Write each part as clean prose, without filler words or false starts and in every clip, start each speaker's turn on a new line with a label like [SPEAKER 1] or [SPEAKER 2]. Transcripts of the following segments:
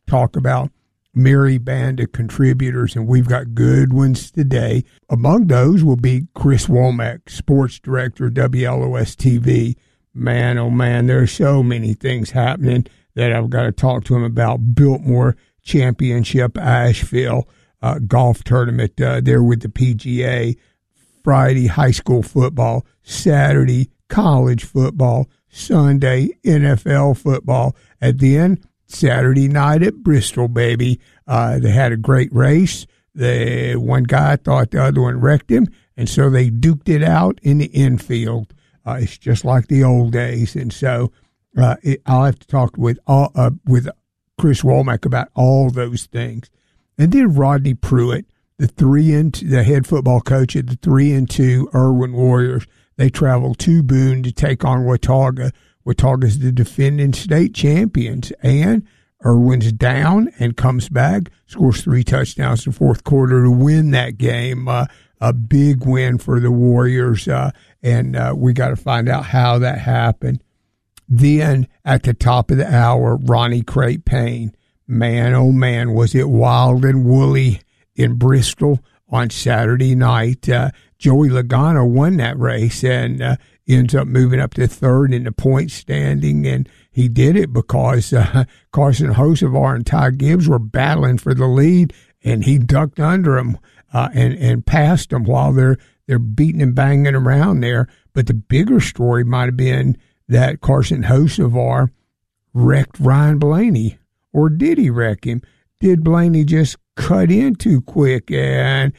[SPEAKER 1] talk about merry band of contributors, and we've got good ones today. Among those will be Chris Womack, sports director, WLOS TV. Man, oh man, there are so many things happening that I've got to talk to him about. Biltmore Championship, Asheville golf tournament there with the PGA. Friday, high school football. Saturday, college football. Sunday, NFL football. At the end, Saturday night at Bristol, baby. They had a great race. One guy thought the other one wrecked him, and so they duked it out in the infield. It's just like the old days, and so I'll have to talk with Chris Womack about all those things. And then Rodney Pruitt, the head football coach at the 3-2 Irwin Warriors. They travel to Boone to take on Watauga. Watauga's the defending state champions, and Irwin's down and comes back, scores 3 touchdowns in the fourth quarter to win that game. A big win for the Warriors, and we got to find out how that happened. Then at the top of the hour, Ronnie Crate Payne. Man, oh man, was it wild and woolly in Bristol on Saturday night. Joey Logano won that race and ends up moving up to third in the point standing, and he did it because Carson Hocevar and Ty Gibbs were battling for the lead, and he ducked under them and passed them while they're beating and banging around there. But the bigger story might have been that Carson Hocevar wrecked Ryan Blaney. Or did he wreck him? Did Blaney just cut in too quick? And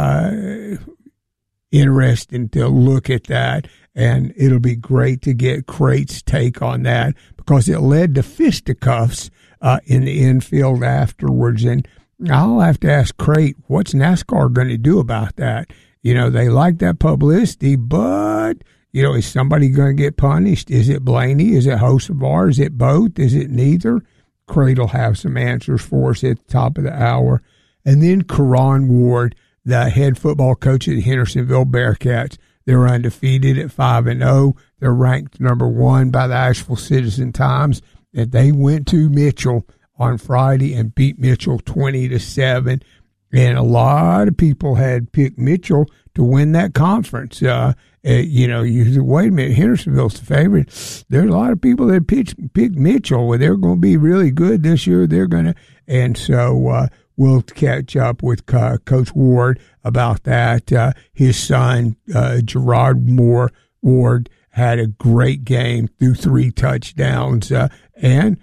[SPEAKER 1] interesting to look at that. And it'll be great to get Crate's take on that because it led to fisticuffs in the infield afterwards. And I'll have to ask Crate, what's NASCAR going to do about that? You know, they like that publicity, but, you know, is somebody going to get punished? Is it Blaney? Is it Hocevar? Is it both? Is it neither? Crate will have some answers for us at the top of the hour. And then Karan Ward, the head football coach of the Hendersonville Bearcats. They're undefeated at 5-0. They're ranked number 1 by the Asheville Citizen-Times. And they went to Mitchell on Friday and beat Mitchell 20-7. And a lot of people had picked Mitchell to win that conference. You know, you said, wait a minute, Hendersonville's the favorite. There's a lot of people that picked Mitchell. Well, they're going to be really good this year. And so we'll catch up with Coach Ward about that. His son, Gerard Ward, had a great game, threw 3 touchdowns, and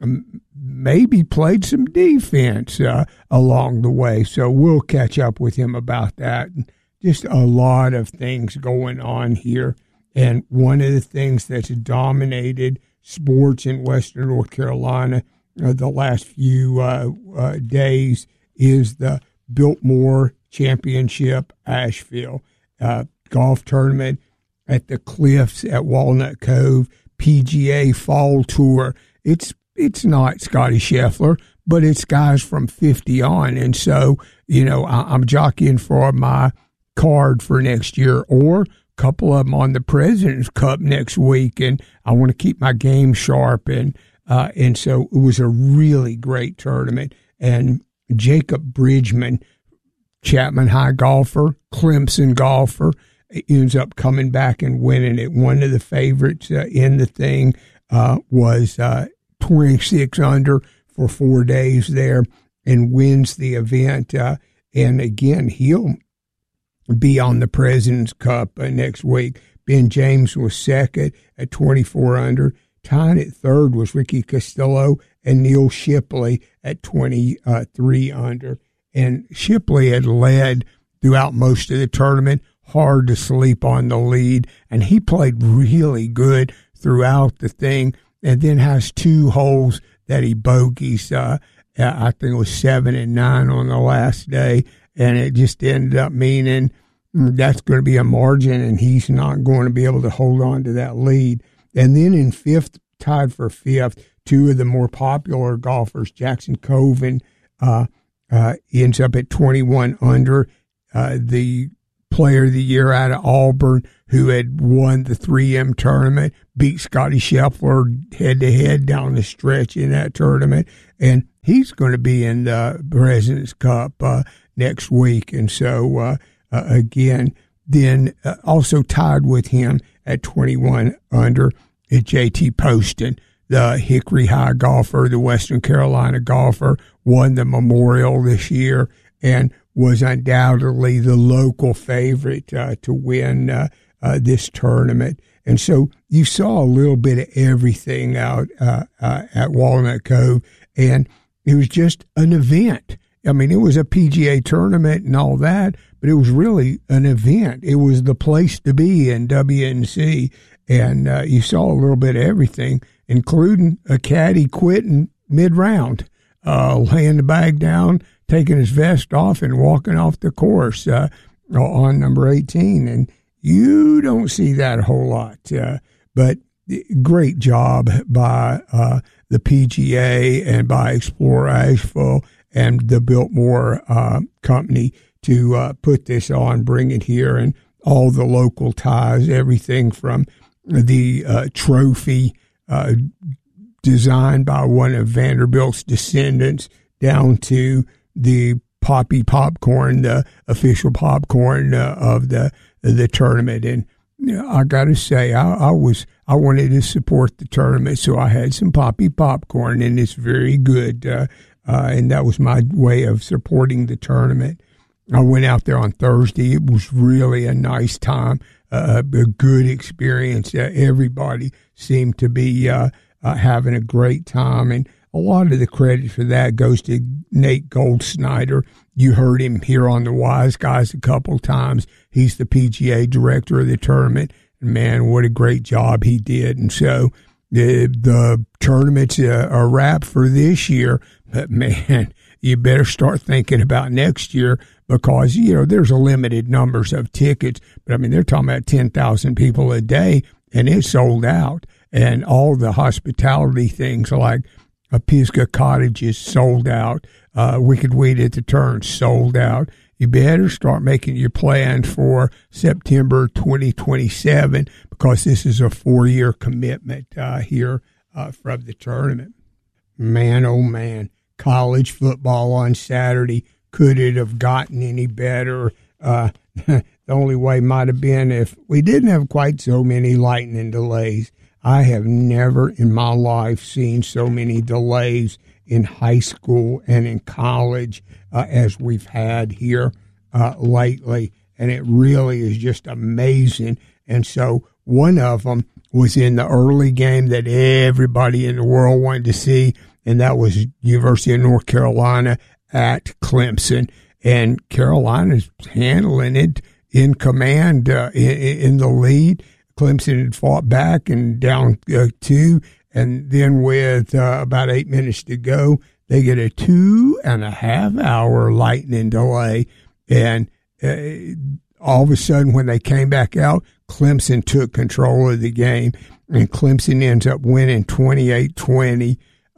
[SPEAKER 1] maybe played some defense along the way. So we'll catch up with him about that. Just a lot of things going on here. And one of the things that's dominated sports in Western North Carolina the last few days is the Biltmore Championship Asheville golf tournament at the Cliffs at Walnut Cove, PGA Fall Tour. It's not Scotty Scheffler, but it's guys from 50 on. And so, you know, I'm jockeying for my card for next year, or a couple of them on the President's Cup next week, and I want to keep my game sharp, and so it was a really great tournament. And Jacob Bridgman, Chapman High golfer, Clemson golfer, ends up coming back and winning it. One of the favorites in the thing was 26 under for 4 days there and wins the event. And again, he'll be on the President's Cup next week. Ben James was second at 24 under. Tied at third was Ricky Castillo and Neil Shipley at 23 under. And Shipley had led throughout most of the tournament, hard to sleep on the lead, and he played really good throughout the thing, and then has 2 holes that he bogeys. I think it was 7 and 9 on the last day, and it just ended up meaning that's going to be a margin, and he's not going to be able to hold on to that lead. And then in fifth, tied for fifth, 2 of the more popular golfers, Jackson Coven ends up at 21 under. The player of the year out of Auburn, who had won the 3M tournament, beat Scotty Scheffler head-to-head down the stretch in that tournament. And he's going to be in the President's Cup next week. And so, again, then also tied with him at 21 under at J.T. Poston, the Hickory High golfer, the Western Carolina golfer, won the Memorial this year and was undoubtedly the local favorite to win this tournament. And so you saw a little bit of everything out at Walnut Cove, and it was just an event. I mean, it was a PGA tournament and all that, but it was really an event. It was the place to be in WNC, and you saw a little bit of everything, including a caddy quitting mid-round, laying the bag down, taking his vest off, and walking off the course on number 18. And you don't see that a whole lot, but great job by the PGA and by Explorer Asheville and the Biltmore company to put this on, bring it here, and all the local ties, everything from the trophy designed by one of Vanderbilt's descendants down to the Poppy popcorn, the official popcorn of the tournament. And I got to say, I wanted to support the tournament, so I had some Poppy popcorn, and it's very good. And that was my way of supporting the tournament. I went out there on Thursday. It was really a nice time, a good experience. Everybody seemed to be having a great time, and a lot of the credit for that goes to Nate Goldsnyder. You heard him here on the Wise Guys a couple times. He's the PGA director of the tournament, and man, what a great job he did. And so the tournament's a wrap for this year, but man, you better start thinking about next year, because, there's a limited numbers of tickets, but I mean, they're talking about 10,000 people a day, and it's sold out. And all the hospitality things like Pisgah Cottage is sold out. Wicked Weed at the Turn sold out. You better start making your plans for September 2027, because this is a 4-year commitment here from the tournament. Man, oh man, college football on Saturday. Could it have gotten any better? The only way might have been if we didn't have quite so many lightning delays. I have never in my life seen so many delays in high school and in college as we've had here lately. And it really is just amazing. And so one of them was in the early game that everybody in the world wanted to see, and that was University of North Carolina at Clemson. And Carolina's handling it in command in the lead. Clemson had fought back and down 2, and then with about 8 minutes to go, they get a 2.5-hour lightning delay. And all of a sudden, when they came back out, Clemson took control of the game, and Clemson ends up winning 28-20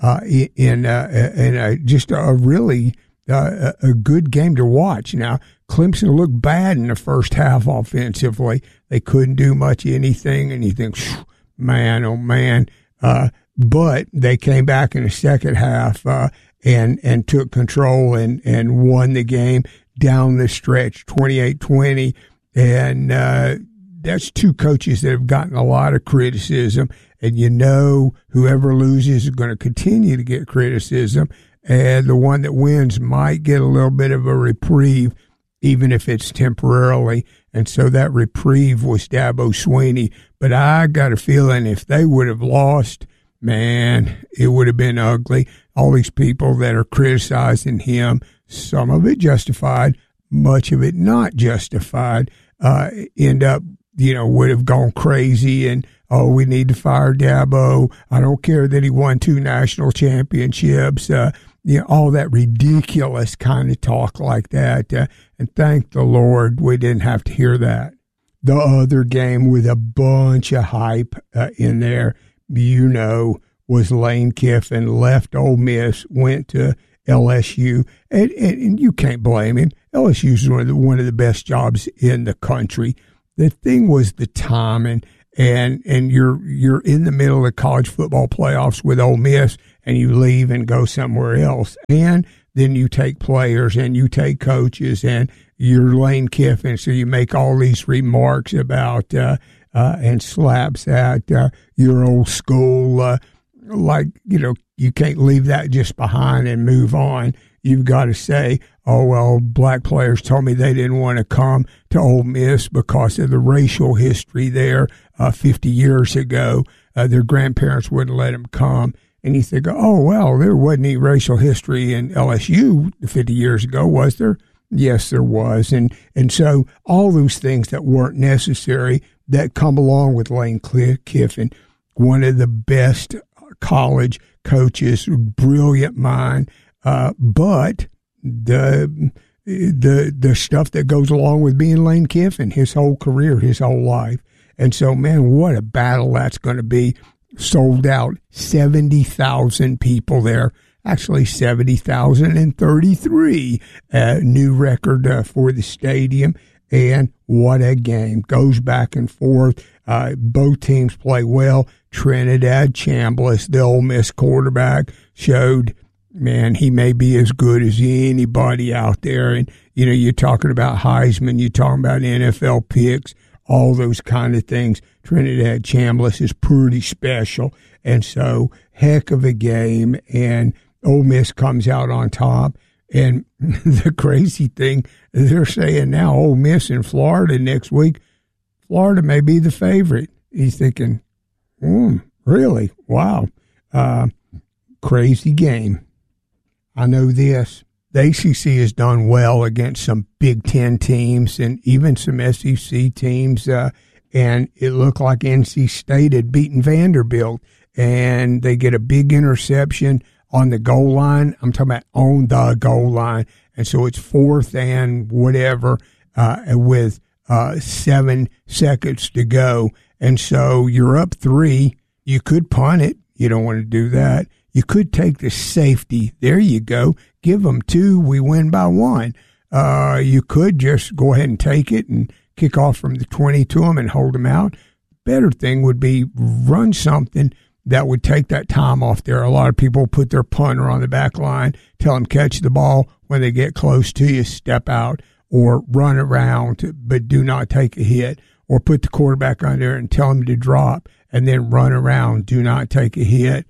[SPEAKER 1] in just a really a good game to watch. Now, Clemson looked bad in the first half offensively. They couldn't do much anything, and you think, man, oh man. But they came back in the second half and took control and won the game down the stretch, 28-20. And that's two coaches that have gotten a lot of criticism. And whoever loses is going to continue to get criticism. And the one that wins might get a little bit of a reprieve, even if it's temporarily. And so that reprieve was Dabo Swinney. But I got a feeling if they would have lost, man, it would have been ugly. All these people that are criticizing him, some of it justified, much of it not justified, end up, would have gone crazy and, oh, we need to fire Dabo. I don't care that he won 2 national championships. All that ridiculous kind of talk like that. And thank the Lord we didn't have to hear that. The other game with a bunch of hype in there, was Lane Kiffin, left Ole Miss, went to LSU. And you can't blame him. LSU's one of the best jobs in the country. The thing was the timing, and you're in the middle of the college football playoffs with Ole Miss, and you leave and go somewhere else, and then you take players and you take coaches, and you're Lane Kiffin, so you make all these remarks about and slaps at your old school, like, you can't leave that just behind and move on. You've got to say, oh, well, black players told me they didn't want to come to Ole Miss because of the racial history there 50 years ago. Their grandparents wouldn't let them come. And you think, oh, well, there wasn't any racial history in LSU 50 years ago, was there? Yes, there was. And so all those things that weren't necessary that come along with Lane Kiffin, one of the best college coaches, brilliant mind, but the stuff that goes along with being Lane Kiffin, his whole career, his whole life. And so, man, what a battle that's going to be. Sold out, 70,000 people there. Actually, 70,033, new record for the stadium. And what a game. Goes back and forth. Both teams play well. Trinidad Chambliss, the Ole Miss quarterback, showed, man, he may be as good as anybody out there. And, you're talking about Heisman, you're talking about NFL picks, all those kind of things. Trinidad Chambliss is pretty special. And so, heck of a game. And Ole Miss comes out on top. And the crazy thing, they're saying now Ole Miss in Florida next week, Florida may be the favorite. He's thinking, really? Wow. Crazy game. I know this. The ACC has done well against some Big Ten teams and even some SEC teams. And it looked like NC State had beaten Vanderbilt. And they get a big interception on the goal line. I'm talking about on the goal line. And so it's 4th and whatever with 7 seconds to go. And so you're up 3. You could punt it. You don't want to do that. You could take the safety. There you go. Give them 2. We win by 1. You could just go ahead and take it and kick off from the 20 to them and hold them out. Better thing would be run something that would take that time off there. A lot of people put their punter on the back line, tell them catch the ball. When they get close to you, step out or run around, but do not take a hit. Or put the quarterback on there and tell him to drop and then run around. Do not take a hit.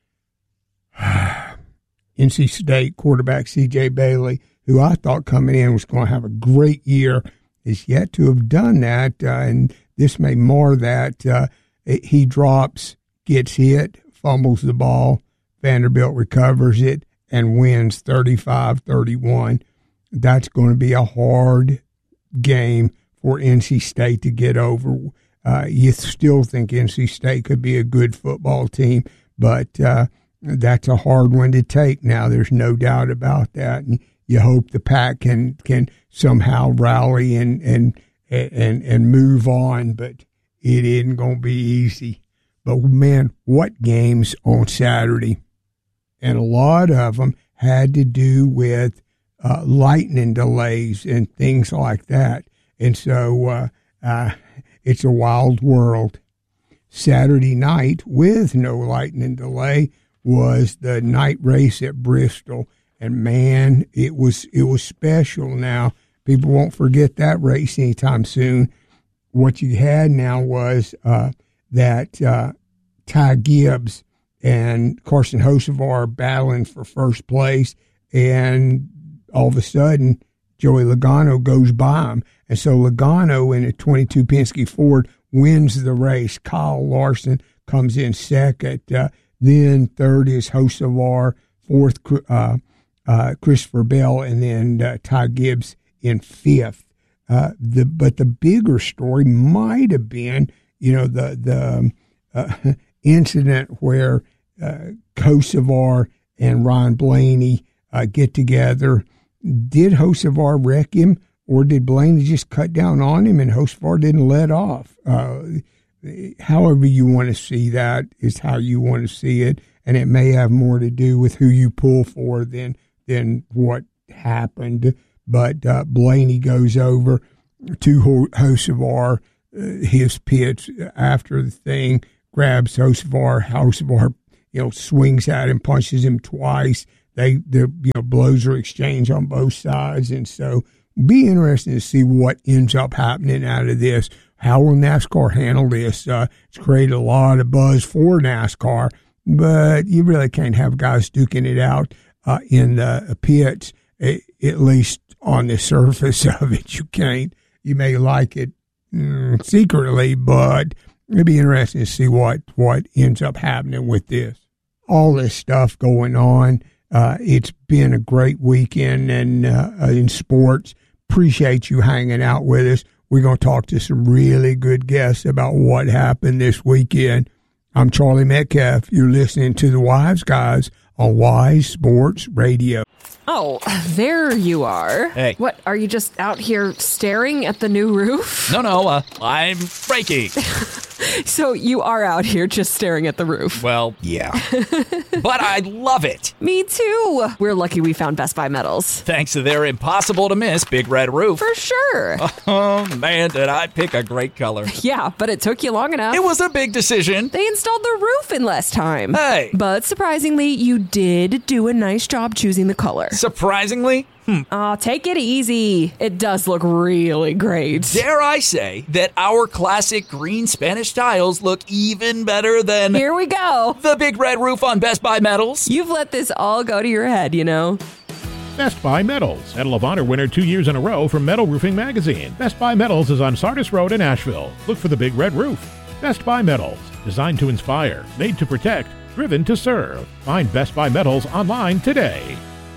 [SPEAKER 1] NC State quarterback C.J. Bailey, who I thought coming in was going to have a great year, is yet to have done that, and this may mar that. He drops, gets hit, fumbles the ball, Vanderbilt recovers it, and wins 35-31. That's going to be a hard game for NC State to get over. You still think NC State could be a good football team, but that's a hard one to take now. There's no doubt about that. And you hope the Pac can somehow rally and move on, but it isn't going to be easy. But, man, what games on Saturday? And a lot of them had to do with lightning delays and things like that. And so it's a wild world. Saturday night, with no lightning delay, was the night race at Bristol. And, man, it was special now. People won't forget that race anytime soon. What you had now was that Ty Gibbs and Carson Hocevar battling for first place, and all of a sudden, Joey Logano goes by him. And so Logano in a 22 Penske Ford wins the race. Kyle Larson comes in second. Then third is Hocevar, fourth Christopher Bell, and then Ty Gibbs in fifth. But the bigger story might have been, the incident where Hocevar and Ryan Blaney get together. Did Hocevar wreck him, or did Blaney just cut down on him and Hocevar didn't let off? However you want to see that is how you want to see it, and it may have more to do with who you pull for than what happened. but Blaney goes over to Hocevar, his pits after the thing, grabs Hocevar. Hocevar, swings at him, punches him twice. Blows are exchanged on both sides, and so be interesting to see what ends up happening out of this. How will NASCAR handle this? It's created a lot of buzz for NASCAR, but you really can't have guys duking it out in the pits, at least on the surface of it. You can't. You may like it secretly, but it'd be interesting to see what ends up happening with this. All this stuff going on. It's been a great weekend and in sports. Appreciate you hanging out with us. We're going to talk to some really good guests about what happened this weekend. I'm Charlie Metcalf. You're listening to the Wise Guys on Wise Sports Radio.
[SPEAKER 2] Oh, there you are.
[SPEAKER 3] Hey.
[SPEAKER 2] What, are you just out here staring at the new roof?
[SPEAKER 3] No, I'm braking.
[SPEAKER 2] So you are out here just staring at the roof?
[SPEAKER 3] Well, yeah. But I love it.
[SPEAKER 2] Me too. We're lucky we found Best Buy Metals.
[SPEAKER 3] Thanks to their impossible-to-miss Big Red Roof.
[SPEAKER 2] For sure.
[SPEAKER 3] Oh, man, did I pick a great color.
[SPEAKER 2] Yeah, but it took you long enough.
[SPEAKER 3] It was a big decision.
[SPEAKER 2] They installed the roof in less time.
[SPEAKER 3] Hey.
[SPEAKER 2] But surprisingly, you did do a nice job choosing the color.
[SPEAKER 3] Surprisingly?
[SPEAKER 2] Oh, take it easy. It does look really great.
[SPEAKER 3] Dare I say that our classic green Spanish tiles look even better than...
[SPEAKER 2] Here we go.
[SPEAKER 3] The Big Red Roof on Best Buy Metals.
[SPEAKER 2] You've let this all go to your head, you know.
[SPEAKER 4] Best Buy Metals, Medal of Honor winner 2 years in a row from Metal Roofing Magazine. Best Buy Metals is on Sardis Road in Asheville. Look for the Big Red Roof. Best Buy Metals, designed to inspire, made to protect, driven to serve. Find Best Buy Metals online today.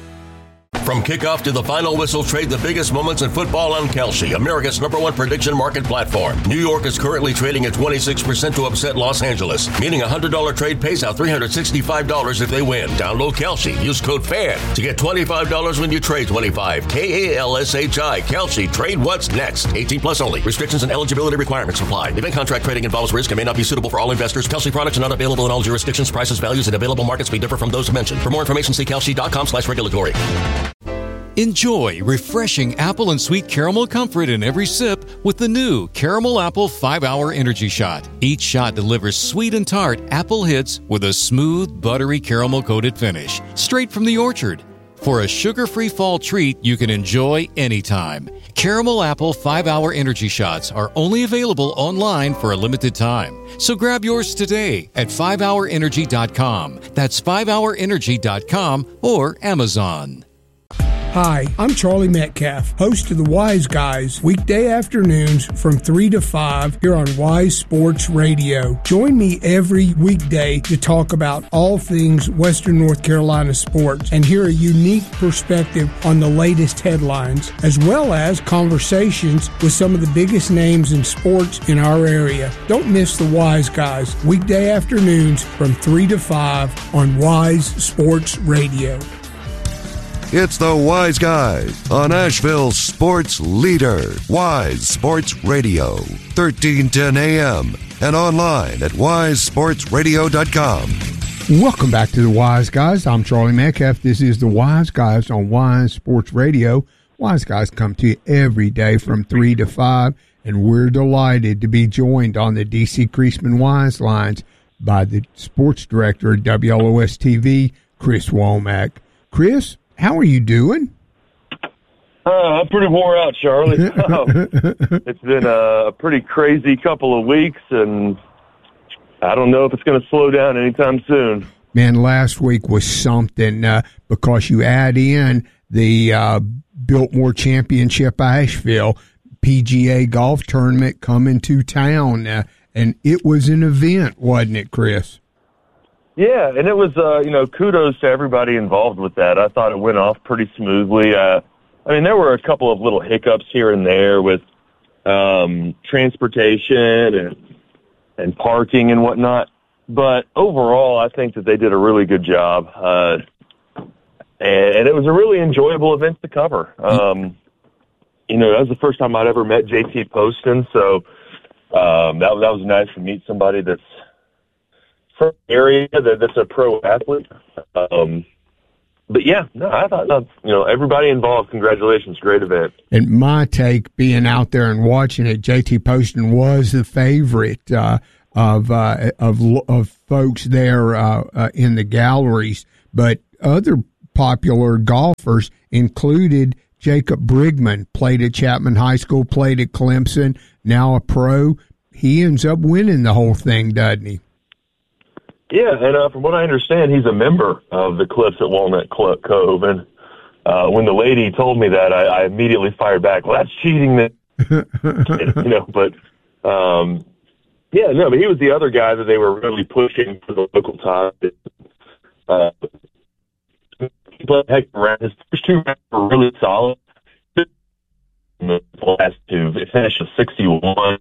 [SPEAKER 5] From kickoff to the final whistle, trade the biggest moments in football on Kalshi, America's #1 prediction market platform. New York is currently trading at 26% to upset Los Angeles, meaning a $100 trade pays out $365 if they win. Download Kalshi. Use code FAN to get $25 when you trade 25. KALSHI. Kalshi. Trade what's next. 18 plus only. Restrictions and eligibility requirements apply. Event contract trading involves risk and may not be suitable for all investors. Kalshi products are not available in all jurisdictions. Prices, values, and available markets may differ from those mentioned. For more information, see kalshi.com/regulatory.
[SPEAKER 6] Enjoy refreshing apple and sweet caramel comfort in every sip with the new Caramel Apple 5-Hour Energy Shot. Each shot delivers sweet and tart apple hits with a smooth, buttery caramel-coated finish, straight from the orchard. For a sugar-free fall treat you can enjoy anytime. Caramel Apple 5-Hour Energy Shots are only available online for a limited time. So grab yours today at 5hourenergy.com. That's 5hourenergy.com or Amazon.
[SPEAKER 1] Hi, I'm Charlie Metcalf, host of the Wise Guys, weekday afternoons from 3 to 5 here on Wise Sports Radio. Join me every weekday to talk about all things Western North Carolina sports and hear a unique perspective on the latest headlines, as well as conversations with some of the biggest names in sports in our area. Don't miss the Wise Guys, weekday afternoons from 3 to 5 on Wise Sports Radio.
[SPEAKER 7] It's the Wise Guys on Asheville's sports leader, Wise Sports Radio, 1310 AM, and online at wisesportsradio.com.
[SPEAKER 1] Welcome back to the Wise Guys. I'm Charlie Metcalf. This is the Wise Guys on Wise Sports Radio. Wise Guys come to you every day from 3 to 5, and we're delighted to be joined on the D.C. Creasman Wise lines by the sports director at WLOS-TV, Chris Womack. Chris, how are you doing?
[SPEAKER 8] I'm pretty wore out, Charlie. It's been a pretty crazy couple of weeks, and I don't know if it's going to slow down anytime soon.
[SPEAKER 1] Man, last week was something because you add in the Biltmore Championship Asheville PGA golf tournament coming to town, and it was an event, wasn't it, Chris?
[SPEAKER 8] Yeah, and it was, kudos to everybody involved with that. I thought it went off pretty smoothly. There were a couple of little hiccups here and there with transportation and parking and whatnot. But overall, I think that they did a really good job. And it was a really enjoyable event to cover. That was the first time I'd ever met JT Poston, so that was nice to meet somebody that's from the area that's a pro athlete. yeah, no, I thought, everybody involved, congratulations, great event.
[SPEAKER 1] And my take, being out there and watching it, JT Poston was the favorite of folks there in the galleries, but other popular golfers included Jacob Brigman, played at Chapman High School, played at Clemson, now a pro. He ends up winning the whole thing, doesn't he?
[SPEAKER 8] Yeah, and from what I understand, he's a member of the Cliffs at Walnut Cove. And when the lady told me that, I immediately fired back. Well, that's cheating, but but he was the other guy that they were really pushing for the local tie. He played heck around. His first 2 rounds were really solid. The last 2, it finished a 61.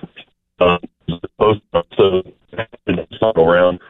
[SPEAKER 8] So around.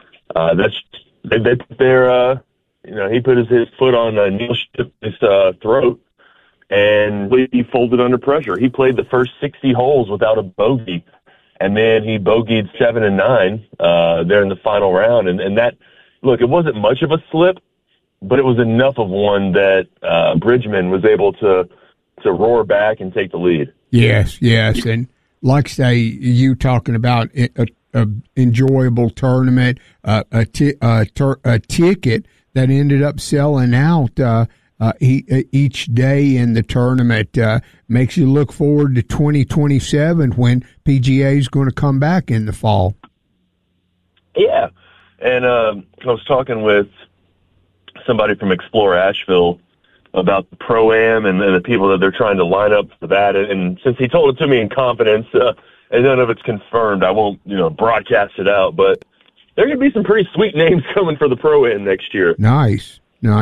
[SPEAKER 8] He put his foot on Neil Ship's throat, and he folded under pressure. He played the first 60 holes without a bogey, and then he bogeyed 7 and 9 there in the final round. And that, look, it wasn't much of a slip, but it was enough of one that Bridgman was able to roar back and take the lead.
[SPEAKER 1] Yes, and like say you talking about a enjoyable tournament, a ticket that ended up selling out each day in the tournament, makes you look forward to 2027 when PGA is going to come back in the fall.
[SPEAKER 8] Yeah, and I was talking with somebody from Explore Asheville about the Pro-Am and the people that they're trying to line up for that. And since he told it to me in confidence, and none of it's confirmed, I won't, broadcast it out, but there are going to be some pretty sweet names coming for the Pro-Am next year.
[SPEAKER 1] Nice.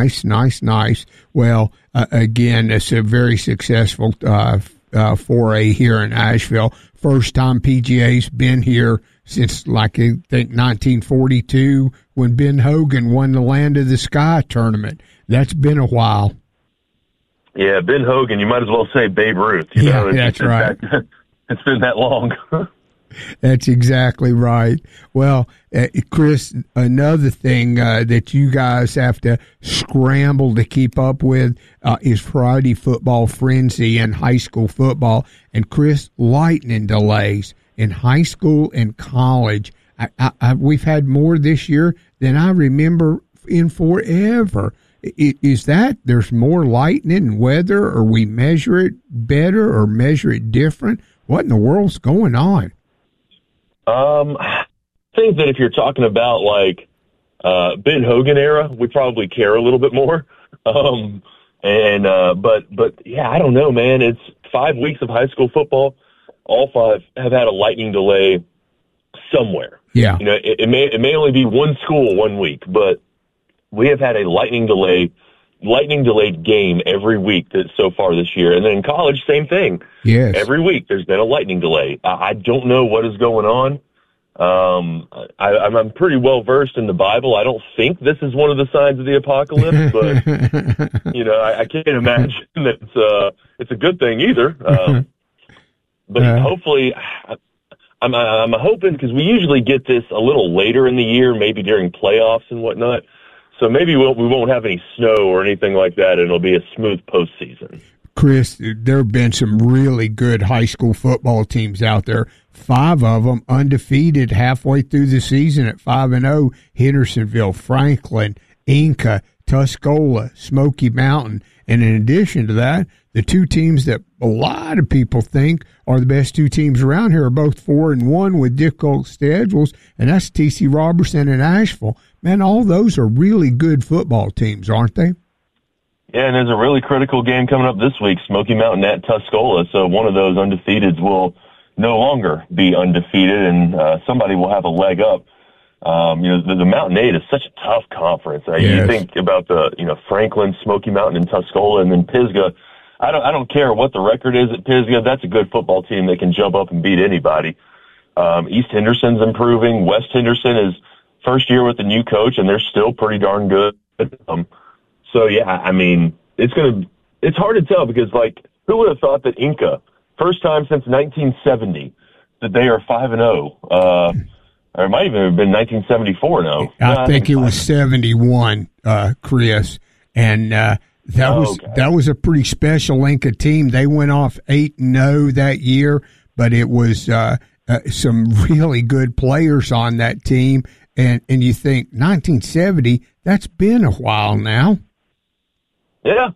[SPEAKER 1] Well, again, it's a very successful foray here in Asheville. First time PGA's been here since, I think, 1942 when Ben Hogan won the Land of the Sky tournament. That's been a while.
[SPEAKER 8] Yeah, Ben Hogan, you might as well say Babe Ruth.
[SPEAKER 1] That's right.
[SPEAKER 8] It's been that long.
[SPEAKER 1] That's exactly right. Well, Chris, another thing that you guys have to scramble to keep up with is Friday football frenzy and high school football. And Chris, lightning delays in high school and college. We've had more this year than I remember in forever. Is that there's more lightning and weather, or we measure it better or measure it different? What in the world's going on?
[SPEAKER 8] I think that if you're talking about like Ben Hogan era, we probably care a little bit more. But yeah, I don't know, man. It's 5 weeks of high school football. All 5 have had a lightning delay somewhere.
[SPEAKER 1] Yeah.
[SPEAKER 8] It may only be one school 1 week, but we have had a lightning delayed game every week so far this year. And then in college, same thing.
[SPEAKER 1] Yes.
[SPEAKER 8] Every week there's been a lightning delay. I don't know what is going on. I'm pretty well versed in the Bible. I don't think this is one of the signs of the apocalypse, but I can't imagine that it's a good thing either. But hopefully, I'm hoping, because we usually get this a little later in the year, maybe during playoffs and whatnot. So maybe we won't have any snow or anything like that, and it'll be a smooth postseason.
[SPEAKER 1] Chris, there have been some really good high school football teams out there. 5 of them undefeated halfway through the season at 5-0. Hendersonville, Franklin, Inca, Tuscola, Smoky Mountain. And in addition to that, the 2 teams that a lot of people think are the best 2 teams around here are both 4-1 with difficult schedules, and that's T.C. Robertson and Asheville. Man, all those are really good football teams, aren't they?
[SPEAKER 8] Yeah, and there's a really critical game coming up this week, Smoky Mountain at Tuscola. So one of those undefeateds will no longer be undefeated, and somebody will have a leg up. The Mountain 8 is such a tough conference. Yes. You think about Franklin, Smoky Mountain, and Tuscola, and then Pisgah. I don't care what the record is at Pisgah. That's a good football team that can jump up and beat anybody. East Henderson's improving. West Henderson is first year with the new coach, and they're still pretty darn good. So yeah, I mean, it's hard to tell, because who would have thought that Inca, first time since 1970, that they are 5-0. Or it might even have been 1974 now.
[SPEAKER 1] I think it was 71, Chris. and that was a pretty special Inca team. They went off 8-0 that year, but it was some really good players on that team. And you think 1970, that's been a while now.
[SPEAKER 8] Yeah,